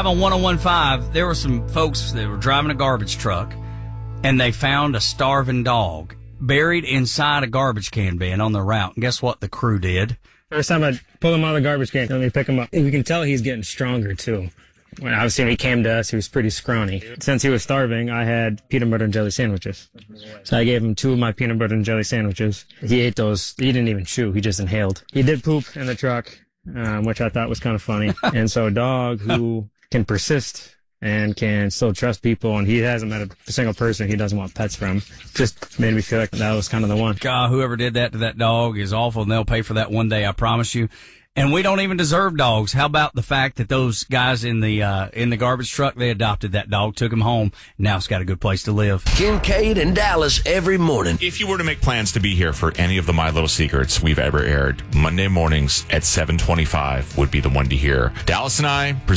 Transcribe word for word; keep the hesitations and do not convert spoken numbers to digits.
Live on one oh one point five, there were some folks that were driving a garbage truck, and they found a starving dog buried inside a garbage can bin on the route. And guess what the crew did? First time I pulled him out of the garbage can, let me pick him up. We can tell he's getting stronger, too. When obviously when he came to us, he was pretty scrawny. Since he was starving, I had peanut butter and jelly sandwiches. So I gave him two of my peanut butter and jelly sandwiches. He ate those. He didn't even chew. He just inhaled. He did poop in the truck, um, which I thought was kind of funny. And so a dog who can persist and can still trust people, and he hasn't met a single person he doesn't want pets from, just made me feel like that was kind of the one. God, whoever did that to that dog is awful, and they'll pay for that one day, I promise you. And we don't even deserve dogs. How about the fact that those guys in the uh, in the garbage truck, they adopted that dog, took him home. Now it's got a good place to live. Kincaid and Dallas every morning. If you were to make plans to be here for any of the My Little Secrets we've ever aired, Monday mornings at seven twenty-five would be the one to hear. Dallas and I